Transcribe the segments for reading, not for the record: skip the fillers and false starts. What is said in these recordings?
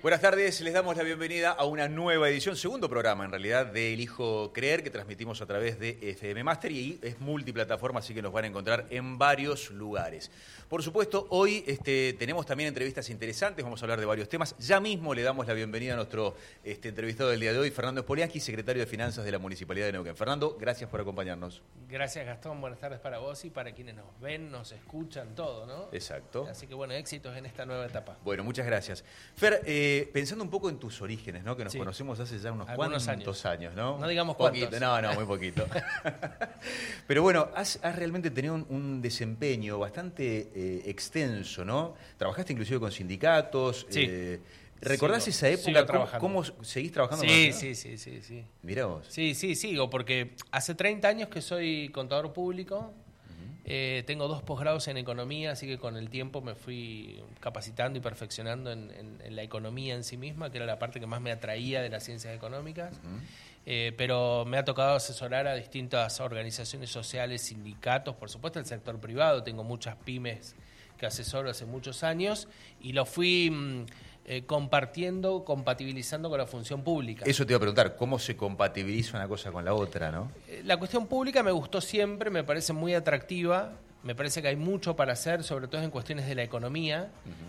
Buenas tardes, les damos la bienvenida a una nueva edición, segundo programa en realidad, de Elijo Creer, que transmitimos a través de FM Master y es multiplataforma, así que nos van a encontrar en varios lugares. Por supuesto, hoy tenemos también entrevistas interesantes, vamos a hablar de varios temas. Ya mismo le damos la bienvenida a nuestro entrevistado del día de hoy, Fernando Spoliansky, secretario de Finanzas de la Municipalidad de Neuquén. Fernando, gracias por acompañarnos. Gracias, Gastón. Buenas tardes para vos y para quienes nos ven, nos escuchan, todo, ¿no? Exacto. Así que, bueno, éxitos en esta nueva etapa. Bueno, muchas gracias. Fer, pensando un poco en tus orígenes, ¿no? Que nos conocemos hace ya unos cuantos años, ¿no? No digamos poquito, cuántos. No, muy poquito. Pero bueno, has realmente tenido un desempeño bastante extenso, ¿no? Trabajaste inclusive con sindicatos. Sí. ¿Recordás esa época? ¿Cómo seguís trabajando? Sí. Mirá vos. Sí, sigo, porque hace 30 años que soy contador público. Tengo 2 posgrados en economía, así que con el tiempo me fui capacitando y perfeccionando en la economía en sí misma, que era la parte que más me atraía de las ciencias económicas. Pero me ha tocado asesorar a distintas organizaciones sociales, sindicatos, por supuesto el sector privado. Tengo muchas pymes que asesoro hace muchos años y lo fui compartiendo, compatibilizando con la función pública. Eso te iba a preguntar, ¿cómo se compatibiliza una cosa con la otra, no? La cuestión pública me gustó siempre, me parece muy atractiva, me parece que hay mucho para hacer, sobre todo en cuestiones de la economía.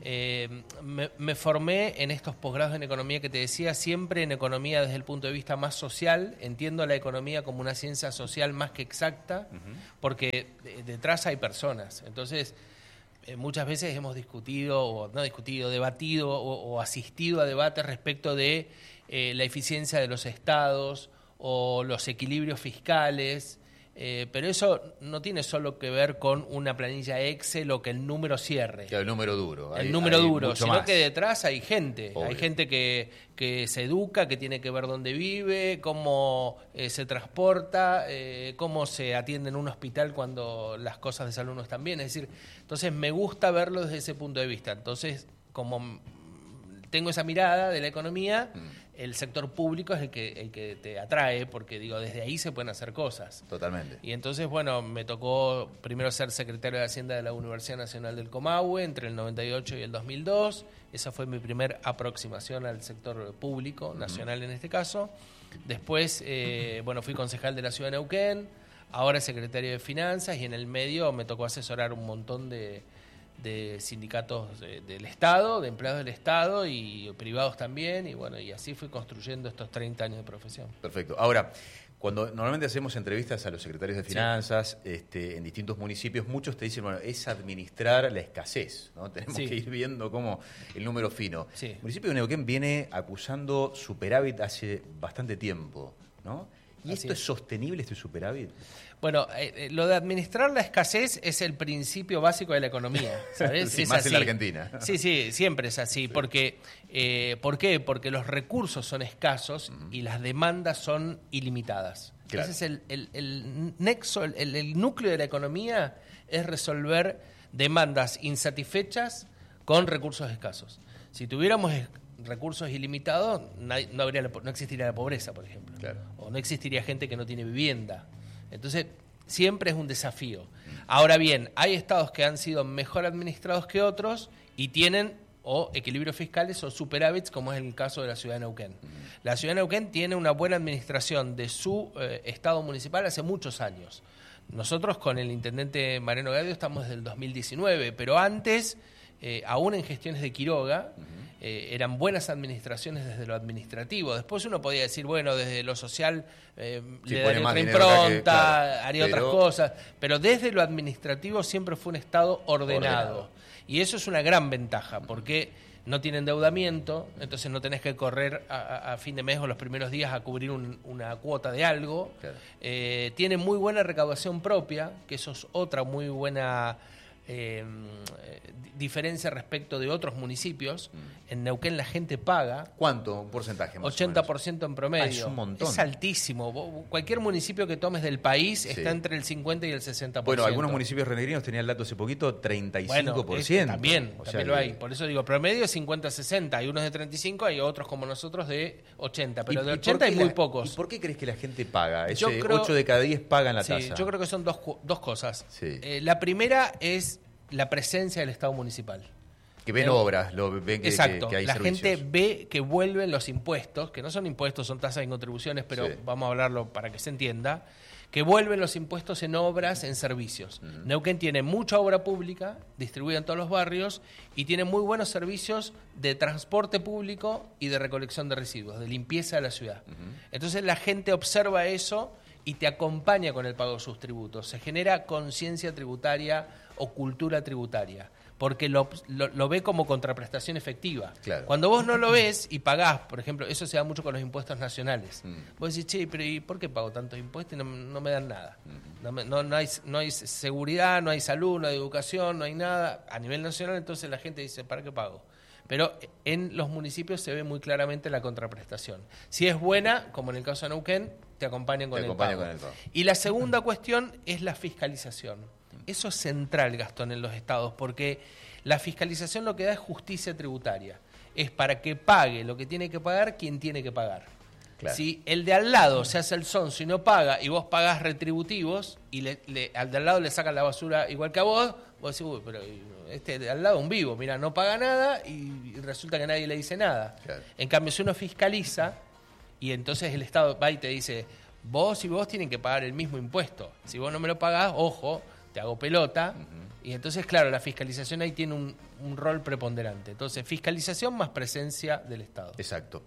Me formé en estos posgrados en economía que te decía, siempre en economía desde el punto de vista más social. Entiendo la economía como una ciencia social más que exacta, porque detrás hay personas. Entonces, muchas veces hemos debatido o asistido a debates respecto de la eficiencia de los estados o los equilibrios fiscales, pero eso no tiene solo que ver con una planilla Excel o que el número cierre. Claro, el número duro. Sino más. Que detrás hay gente. Obvio. Hay gente que se educa, que tiene que ver dónde vive, cómo se transporta, cómo se atiende en un hospital cuando las cosas de salud no están bien. Es decir, entonces me gusta verlo desde ese punto de vista. Entonces, como tengo esa mirada de la economía, el sector público es el que te atrae, porque digo, desde ahí se pueden hacer cosas. Totalmente. Y entonces, bueno, me tocó primero ser secretario de Hacienda de la Universidad Nacional del Comahue entre el 98 y el 2002. Esa fue mi primera aproximación al sector público, nacional en este caso. Después, fui concejal de la ciudad de Neuquén, ahora secretario de Finanzas, y en el medio me tocó asesorar un montón de sindicatos del Estado, de empleados del Estado y privados también, y así fui construyendo estos 30 años de profesión. Perfecto. Ahora, cuando normalmente hacemos entrevistas a los secretarios de Finanzas en distintos municipios, muchos te dicen, bueno, es administrar la escasez, ¿no? Tenemos que ir viendo cómo el número fino. Sí. El municipio de Neuquén viene acusando superávit hace bastante tiempo, ¿no? ¿Y esto es sostenible, este superávit? Bueno, lo de administrar la escasez es el principio básico de la economía, ¿sabes? Sí, es más así. en la Argentina. Sí, siempre es así. Sí. Porque, ¿por qué? Porque los recursos son escasos y las demandas son ilimitadas. Claro. Ese es el nexo, el núcleo de la economía es resolver demandas insatisfechas con recursos escasos. Si tuviéramos recursos ilimitados, no existiría la pobreza, por ejemplo. Claro. O no existiría gente que no tiene vivienda. Entonces, siempre es un desafío. Ahora bien, hay estados que han sido mejor administrados que otros y tienen o equilibrios fiscales o superávits, como es el caso de la ciudad de Neuquén. La ciudad de Neuquén tiene una buena administración de su estado municipal hace muchos años. Nosotros con el intendente Mariano Gadio estamos desde el 2019, pero antes, aún en gestiones de Quiroga, eran buenas administraciones desde lo administrativo. Después uno podía decir, bueno, desde lo social le daría otra impronta, haría otras cosas, pero desde lo administrativo siempre fue un Estado ordenado. Y eso es una gran ventaja, porque no tiene endeudamiento, entonces no tenés que correr a fin de mes o los primeros días a cubrir una cuota de algo. Claro. Tiene muy buena recaudación propia, que eso es otra muy buena diferencia respecto de otros municipios. En Neuquén la gente paga. ¿Cuánto? ¿Un porcentaje más 80% en promedio. Es un montón. Es altísimo. Cualquier municipio que tomes del país está entre el 50 y el 60%. Bueno, algunos municipios renegrinos tenían el dato hace poquito, 35%. Bueno, también lo hay. Por eso digo, promedio es 50-60. Hay unos de 35, hay otros como nosotros de 80. Pero de 80 hay muy pocos. ¿Y por qué crees que la gente paga? 8 de cada 10 pagan la tasa. Yo creo que son dos cosas. Sí. La primera es la presencia del Estado municipal. Que ven obras, ven que, exacto, que hay la servicios. gente ve que vuelven los impuestos, que no son impuestos, son tasas y contribuciones, pero Sí. vamos a hablarlo para que se entienda, que vuelven los impuestos en obras, en servicios. Neuquén tiene mucha obra pública, distribuida en todos los barrios, y tiene muy buenos servicios de transporte público y de recolección de residuos, de limpieza de la ciudad. Entonces la gente observa eso y te acompaña con el pago de sus tributos. Se genera conciencia tributaria o cultura tributaria, porque lo ve como contraprestación efectiva. Claro. Cuando vos no lo ves y pagás, por ejemplo, eso se da mucho con los impuestos nacionales. Vos decís, che, pero ¿y por qué pago tantos impuestos y no me dan nada? No hay seguridad, no hay salud, no hay educación, no hay nada. A nivel nacional, entonces la gente dice, ¿para qué pago? Pero en los municipios se ve muy claramente la contraprestación. Si es buena, como en el caso de Neuquén, te acompañan con el pago. Y la segunda cuestión es la fiscalización. Eso es central, Gastón, en los estados, porque la fiscalización lo que da es justicia tributaria. Es para que pague lo que tiene que pagar quien tiene que pagar. Claro. Si el de al lado se hace el sonso y no paga, y vos pagás retributivos, y al de al lado le sacan la basura igual que a vos decís, uy, pero este de al lado es un vivo, mira, no paga nada y resulta que nadie le dice nada. Claro. En cambio, si uno fiscaliza, y entonces el Estado va y te dice, vos y vos tienen que pagar el mismo impuesto. Si vos no me lo pagás, ojo, te hago pelota. Y entonces, claro, la fiscalización ahí tiene un rol preponderante. Entonces, fiscalización más presencia del Estado. Exacto.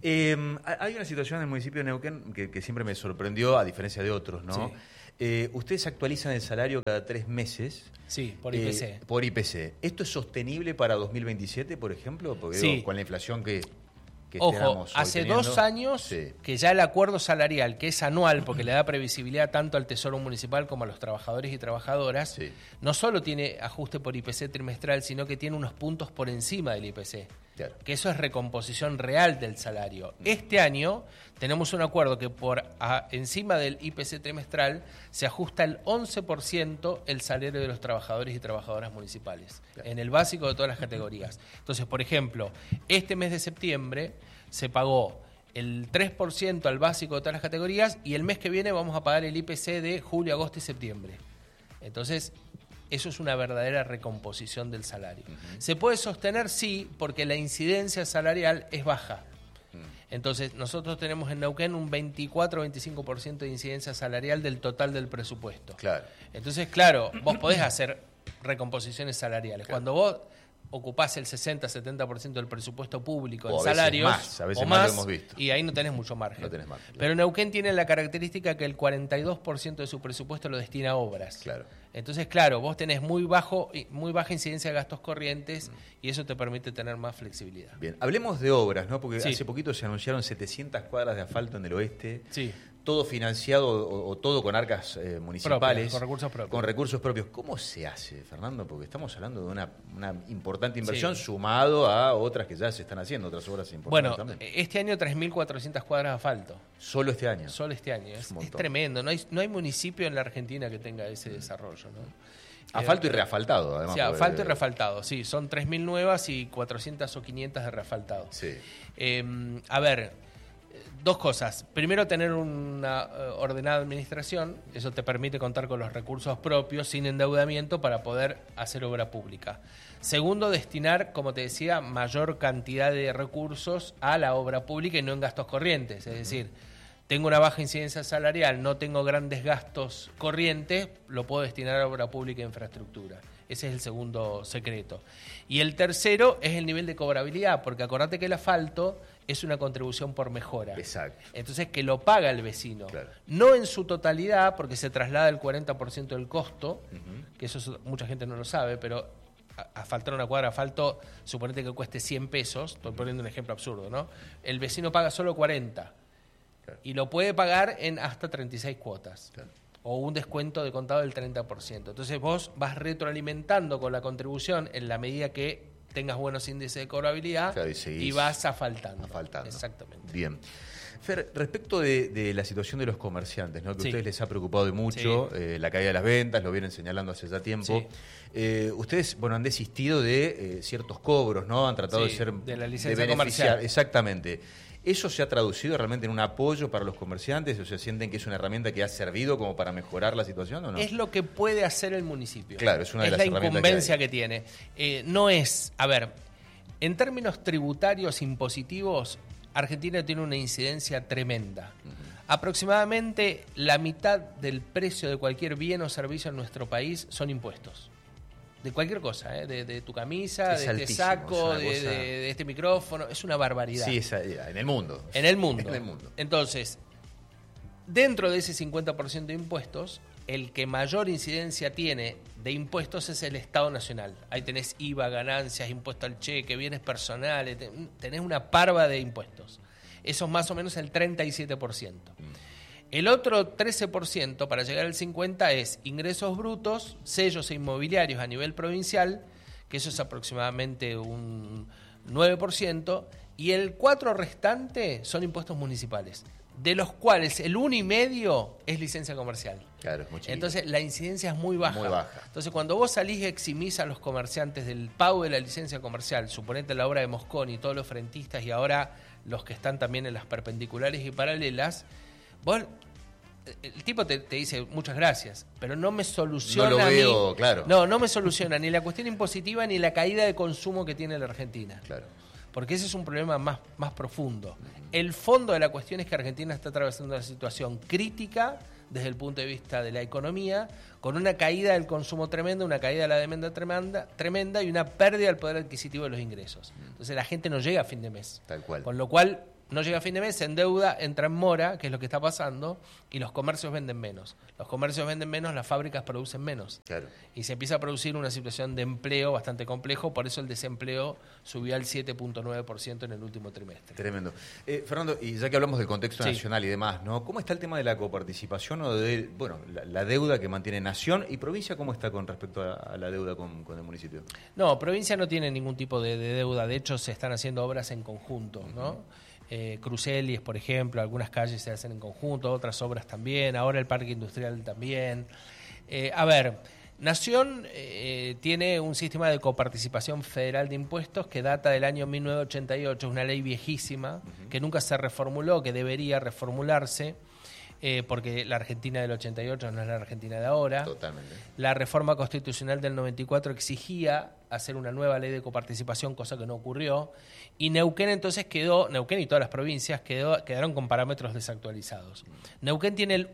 Hay una situación en el municipio de Neuquén que siempre me sorprendió, a diferencia de otros, ¿no? Sí. Ustedes actualizan el salario cada 3 meses. Sí, por IPC. Por IPC. ¿Esto es sostenible para 2027, por ejemplo? Porque Sí. digo, con la inflación que Ojo, estamos hoy hace teniendo. 2 años Sí. que ya el acuerdo salarial, que es anual, porque le da previsibilidad tanto al Tesoro Municipal como a los trabajadores y trabajadoras, Sí. no solo tiene ajuste por IPC trimestral, sino que tiene unos puntos por encima del IPC. Claro. Que eso es recomposición real del salario. Este año tenemos un acuerdo que por encima del IPC trimestral se ajusta el 11% el salario de los trabajadores y trabajadoras municipales, Claro. en el básico de todas las categorías. Entonces, por ejemplo, este mes de septiembre se pagó el 3% al básico de todas las categorías y el mes que viene vamos a pagar el IPC de julio, agosto y septiembre. Entonces, eso es una verdadera recomposición del salario. ¿Se puede sostener? Sí, porque la incidencia salarial es baja. Entonces, nosotros tenemos en Neuquén un 24-25% de incidencia salarial del total del presupuesto. Claro. Entonces, claro, vos podés hacer recomposiciones salariales. Claro. Cuando vos ocupás el 60-70% del presupuesto público O en a veces salarios, más, a veces o más más, lo hemos visto. y ahí no tenés mucho margen. No tenés margen, claro. Pero Neuquén tiene la característica que el 42% de su presupuesto lo destina a obras. Claro. Entonces, claro, vos tenés muy baja incidencia de gastos corrientes y eso te permite tener más flexibilidad. Bien, hablemos de obras, ¿no? Porque Sí. hace poquito se anunciaron 700 cuadras de asfalto en el oeste. Sí. Todo financiado o todo con arcas municipales. Propias, con recursos propios. Con recursos propios. ¿Cómo se hace, Fernando? Porque estamos hablando de una importante inversión Sí. sumado a otras que ya se están haciendo, otras obras importantes Bueno, también. este año 3.400 cuadras de asfalto. Solo este año. Solo este año. un Es montón. tremendo. No hay municipio en la Argentina que tenga ese desarrollo, ¿no? Asfalto y reasfaltado, además. Sí, porque- asfalto y reasfaltado, sí. Son 3.000 nuevas y 400 o 500 de reasfaltado. Sí. A ver, 2 cosas. Primero, tener una ordenada administración. Eso te permite contar con los recursos propios, sin endeudamiento, para poder hacer obra pública. Segundo, destinar, como te decía, mayor cantidad de recursos a la obra pública y no en gastos corrientes. Es decir, tengo una baja incidencia salarial, no tengo grandes gastos corrientes, lo puedo destinar a obra pública e infraestructura. Ese es el segundo secreto. Y el tercero es el nivel de cobrabilidad, porque acordate que el asfalto es una contribución por mejora. Exacto. Entonces, que lo paga el vecino. Claro. No en su totalidad, porque se traslada el 40% del costo, que mucha gente no lo sabe, pero asfaltar una cuadra de asfalto, suponete que cueste 100 pesos, estoy poniendo un ejemplo absurdo, ¿no? El vecino paga solo 40 y lo puede pagar en hasta 36 cuotas. Claro. O un descuento de contado del 30%. Entonces vos vas retroalimentando con la contribución en la medida que tengas buenos índices de cobrabilidad, Claro, y seguís y vas asfaltando. asfaltando. Exactamente. Bien. Fer, respecto de la situación de los comerciantes, ¿no? Que a Sí. ustedes les ha preocupado y mucho, Sí. la caída de las ventas, lo vienen señalando hace ya tiempo. Ustedes, bueno, han desistido de ciertos cobros, ¿no? Han tratado Sí, de ser... de la licencia beneficiar. comercial. Exactamente. ¿Eso se ha traducido realmente en un apoyo para los comerciantes? O sea, ¿sienten que es una herramienta que ha servido como para mejorar la situación o no? Es lo que puede hacer el municipio. Claro, es una de las la herramientas incumbencia que tiene. No es, a ver, en términos tributarios impositivos, Argentina tiene una incidencia tremenda. Aproximadamente la mitad del precio de cualquier bien o servicio en nuestro país son impuestos. De cualquier cosa, de tu camisa, es de este saco, de este micrófono, es una barbaridad. Sí, en el mundo. En el mundo. En el mundo. Entonces, dentro de ese 50% de impuestos, el que mayor incidencia tiene de impuestos es el Estado Nacional. Ahí tenés IVA, ganancias, impuesto al cheque, bienes personales, tenés una parva de impuestos. Eso es más o menos el 37%. El otro 13%, para llegar al 50%, es ingresos brutos, sellos e inmobiliarios a nivel provincial, que eso es aproximadamente un 9%, y el 4% restante son impuestos municipales, de los cuales el 1,5% es licencia comercial. Claro, es muy chiquito. Entonces la incidencia es muy baja. Muy baja. Entonces cuando vos salís y eximís a los comerciantes del pago de la licencia comercial, suponete la obra de Mosconi y todos los frentistas y ahora los que están también en las perpendiculares y paralelas, vos, el tipo te dice muchas gracias, pero no me soluciona. No lo veo, claro. No me soluciona ni la cuestión impositiva ni la caída de consumo que tiene la Argentina. Claro. Porque ese es un problema más profundo. El fondo de la cuestión es que Argentina está atravesando una situación crítica desde el punto de vista de la economía, con una caída del consumo tremenda, una caída de la demanda tremenda y una pérdida del poder adquisitivo de los ingresos. Entonces la gente no llega a fin de mes. Tal cual. Con lo cual no llega a fin de mes, se endeuda, entra en mora, que es lo que está pasando, y los comercios venden menos. Los comercios venden menos, las fábricas producen menos. Claro. Y se empieza a producir una situación de empleo bastante complejo, por eso el desempleo subió al 7.9% en el último trimestre. Tremendo. Fernando, y ya que hablamos del contexto Sí. nacional y demás, ¿no? ¿Cómo está el tema de la coparticipación o de, la deuda que mantiene Nación y provincia? ¿Cómo está con respecto a la deuda con el municipio? No, provincia no tiene ningún tipo de deuda, de hecho se están haciendo obras en conjunto, ¿no? Crucelis, por ejemplo, algunas calles se hacen en conjunto, otras obras también, ahora el parque industrial también. A ver, Nación tiene un sistema de coparticipación federal de impuestos que data del año 1988, es una ley viejísima que nunca se reformuló, que debería reformularse. Porque la Argentina del 88 no es la Argentina de ahora. Totalmente. La reforma constitucional del 94 exigía hacer una nueva ley de coparticipación, cosa que no ocurrió. Y Neuquén entonces Neuquén y todas las provincias quedaron con parámetros desactualizados. Neuquén tiene el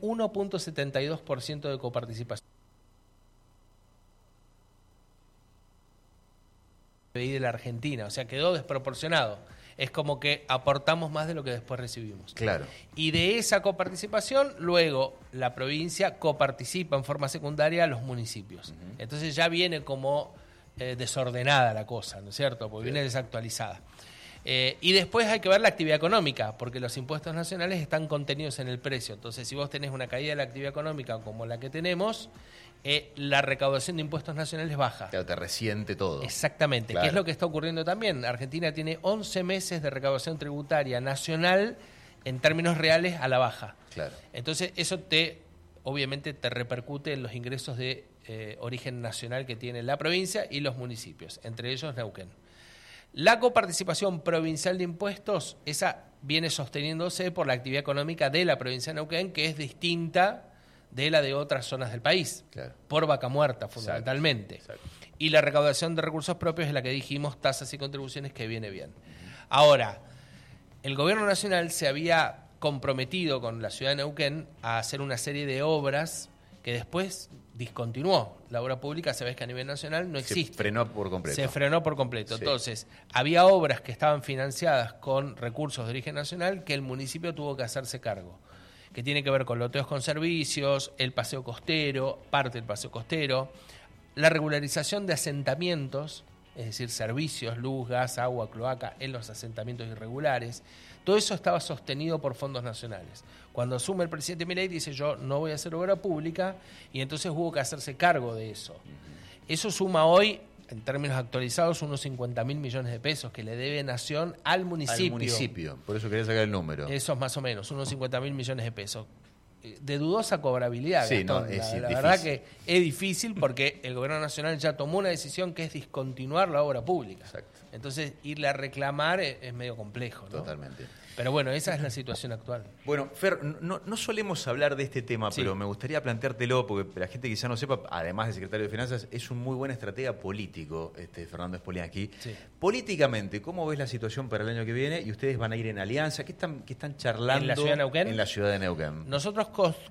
1.72% de coparticipación de la Argentina, o sea, quedó desproporcionado. Es como que aportamos más de lo que después recibimos. Claro. Y de esa coparticipación, luego la provincia coparticipa en forma secundaria a los municipios. Entonces ya viene como desordenada la cosa, ¿no es cierto? Porque viene desactualizada. Y después hay que ver la actividad económica, porque los impuestos nacionales están contenidos en el precio. Entonces, si vos tenés una caída de la actividad económica como la que tenemos, la recaudación de impuestos nacionales baja. Claro, te resiente todo. Exactamente, Claro. que es lo que está ocurriendo también. Argentina tiene 11 meses de recaudación tributaria nacional en términos reales a la baja. Claro. Entonces, eso obviamente te repercute en los ingresos de origen nacional que tiene la provincia y los municipios, entre ellos Neuquén. La coparticipación provincial de impuestos, esa viene sosteniéndose por la actividad económica de la provincia de Neuquén, que es distinta de la de otras zonas del país, Claro. por vaca muerta fundamentalmente. Exacto. Y la recaudación de recursos propios es la que dijimos, tasas y contribuciones, que viene bien. Ahora, el gobierno nacional se había comprometido con la ciudad de Neuquén a hacer una serie de obras que después discontinuó. La obra pública, sabés que a nivel nacional no existe. Se frenó por completo. Se frenó por completo. Sí. Entonces, había obras que estaban financiadas con recursos de origen nacional que el municipio tuvo que hacerse cargo, que tiene que ver con loteos con servicios, el paseo costero, parte del paseo costero, la regularización de asentamientos, es decir, servicios, luz, gas, agua, cloaca, en los asentamientos irregulares. Todo eso estaba sostenido por fondos nacionales. Cuando asume el presidente Milei dice yo no voy a hacer obra pública y entonces hubo que hacerse cargo de eso. Eso suma hoy, en términos actualizados, unos 50.000 millones de pesos que le debe Nación al municipio. Al municipio, por eso quería sacar el número. Eso es más o menos, unos 50.000 millones de pesos. De dudosa cobrabilidad, Sí, Gastón. no, es la difícil. verdad que es difícil porque el gobierno nacional ya tomó una decisión que es discontinuar la obra pública. Exacto. Entonces, irle a reclamar es medio complejo, ¿no? Totalmente. Pero bueno, esa es la situación actual. Bueno, Fer, no solemos hablar de este tema, Sí. pero me gustaría planteártelo, porque la gente quizá no sepa, además de secretario de Finanzas, es un muy buen estratega político, Fernando Spoliansky. Sí. Políticamente, ¿cómo ves la situación para el año que viene? ¿Y ustedes van a ir en alianza? ¿Qué están charlando ¿En la ciudad de Neuquén? En la ciudad de Neuquén. Nosotros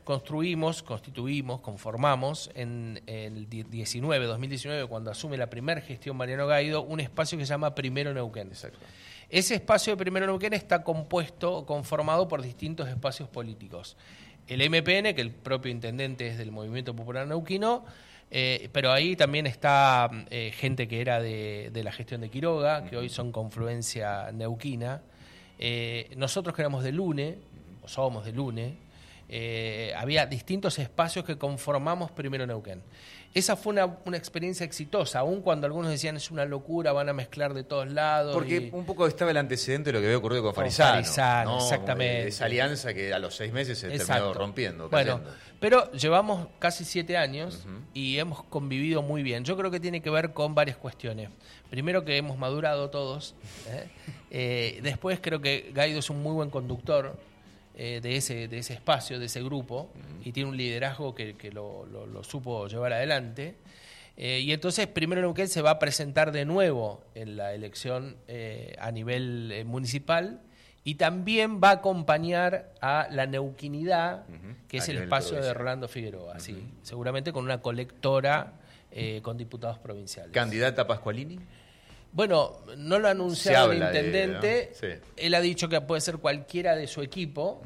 conformamos en el 2019, cuando asume la primera gestión Mariano Gaido, un espacio que se llama Primero Neuquén. Exacto. Ese espacio de Primero Neuquén está conformado por distintos espacios políticos. El MPN, que el propio intendente es del Movimiento Popular Neuquino, pero ahí también está gente que era de la gestión de Quiroga, que hoy son Confluencia Neuquina. Nosotros que éramos de Lune, o somos de Lune, había distintos espacios que conformamos Primero Neuquén. Esa fue una experiencia exitosa, aun cuando algunos decían es una locura, van a mezclar de todos lados. Porque un poco estaba el antecedente de lo que había ocurrido con Farisano. Farisano, ¿no? exactamente. Esa alianza que a los 6 meses se terminó Exacto. rompiendo. Bueno, cayendo. pero llevamos casi 7 años y hemos convivido muy bien. Yo creo que tiene que ver con varias cuestiones. Primero que hemos madurado todos. Después creo que Gaido es un muy buen conductor de ese espacio, de ese grupo, y tiene un liderazgo que lo supo llevar adelante. Y entonces Primero Neuquén se va a presentar de nuevo en la elección a nivel municipal, y también va a acompañar a la neuquinidad, que es el espacio de Rolando Figueroa, sí, seguramente con una colectora con diputados provinciales. ¿Candidata Pascualini? Bueno, no lo ha anunciado el habla intendente, ¿no? Sí. Él ha dicho que puede ser cualquiera de su equipo,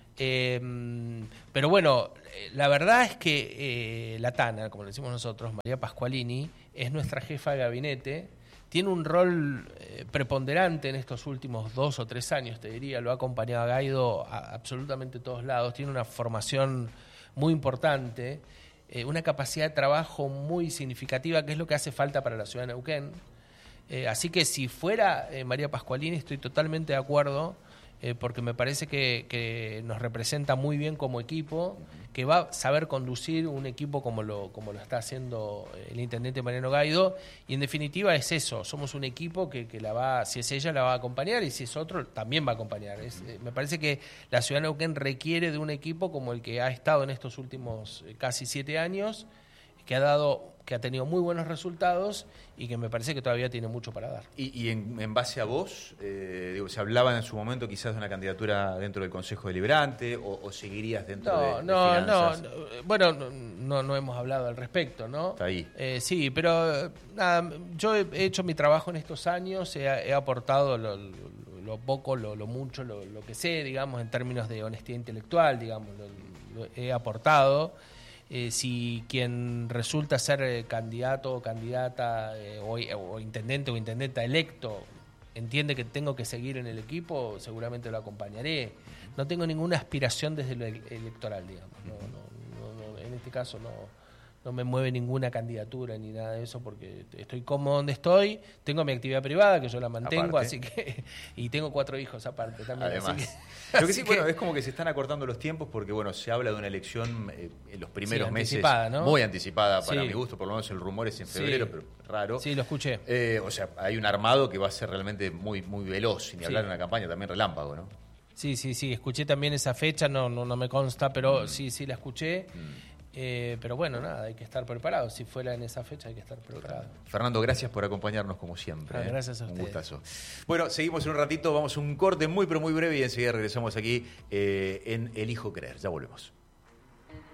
pero bueno, la verdad es que la Tana, como le decimos nosotros, María Pascualini, es nuestra jefa de gabinete, tiene un rol preponderante en estos últimos 2 o 3 años, te diría, lo ha acompañado a Gaido a absolutamente todos lados, tiene una formación muy importante, una capacidad de trabajo muy significativa, que es lo que hace falta para la ciudad de Neuquén. Así que si fuera María Pascualini, estoy totalmente de acuerdo, porque me parece que nos representa muy bien como equipo, que va a saber conducir un equipo como lo está haciendo el intendente Mariano Gaido, y en definitiva es eso, somos un equipo que si es ella la va a acompañar, y si es otro también va a acompañar. Me parece que la ciudad de Neuquén requiere de un equipo como el que ha estado en estos últimos casi 7 años, que ha tenido muy buenos resultados y que me parece que todavía tiene mucho para dar. Y en base a vos, se hablaba en su momento quizás de una candidatura dentro del Consejo Deliberante, o seguirías dentro de Finanzas. Bueno, no hemos hablado al respecto, ¿no? Está ahí. Sí, pero nada, yo he hecho mi trabajo en estos años, he aportado lo poco, lo mucho, lo que sé, digamos, en términos de honestidad intelectual, digamos, lo he aportado. Si quien resulta ser candidato o candidata o intendente o intendenta electo entiende que tengo que seguir en el equipo, seguramente lo acompañaré. No tengo ninguna aspiración desde lo electoral, digamos. No, en este caso no me mueve ninguna candidatura ni nada de eso, porque estoy cómodo donde estoy, tengo mi actividad privada que yo la mantengo, Aparte. así que, y tengo 4 hijos aparte también. Además. Lo que sí, bueno, es como que se están acortando los tiempos, porque bueno, se habla de una elección en los primeros meses, anticipada, ¿no? muy anticipada para Sí. mi gusto, por lo menos el rumor es en febrero, Sí. pero raro. Sí, lo escuché. O sea, hay un armado que va a ser realmente muy, muy veloz, sin hablar de una campaña también relámpago, ¿no? Sí, escuché también esa fecha, no me consta, pero sí la escuché. Pero bueno, nada, hay que estar preparado. Si fuera en esa fecha hay que estar preparado. Fernando, gracias por acompañarnos como siempre. Gracias a Un ustedes. gustazo. Bueno, seguimos en un ratito, vamos a un corte muy, pero muy breve, y enseguida regresamos aquí en El Hijo Creer. Ya volvemos.